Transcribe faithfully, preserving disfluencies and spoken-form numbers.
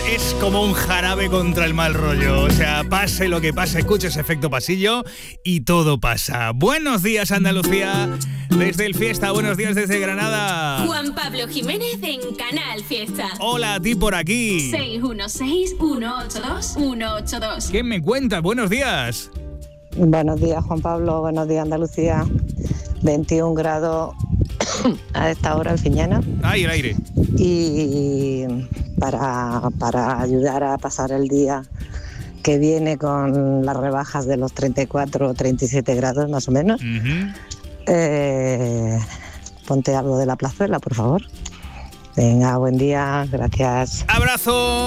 es como un jarabe contra el mal rollo. O sea, pase lo que pase, escuches Efecto Pasillo y todo pasa. Buenos días, Andalucía, desde el Fiesta. Buenos días desde Granada. Juan Pablo Jiménez en Canal Fiesta. Hola a ti por aquí. seis uno seis, uno ocho dos, uno ocho dos. ¿Quién me cuenta? Buenos días. Buenos días, Juan Pablo. Buenos días, Andalucía. veintiún grados a esta hora en Fiñana. Ay, el aire. Y para, para ayudar a pasar el día que viene con las rebajas de los treinta y cuatro o treinta y siete grados más o menos, uh-huh. eh, ponte algo de La Plazuela, por favor. Venga, buen día, gracias. Abrazo.